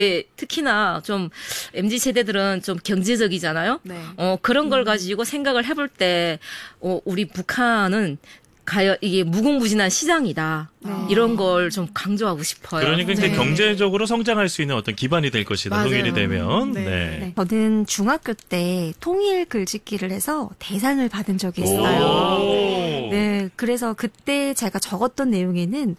특히나 좀 MZ 세대들은 좀 경제적이잖아요. 네. 그런 걸 가지고 생각을 해볼 때 우리 북한은 이게 무궁무진한 시장이다. 이런 걸 좀 강조하고 싶어요. 그러니까 이제 경제적으로 성장할 수 있는 어떤 기반이 될 것이다. 맞아요. 통일이 되면. 네. 저는 중학교 때 통일 글짓기를 해서 대상을 받은 적이 있어요. 오. 네, 그래서 그때 제가 적었던 내용에는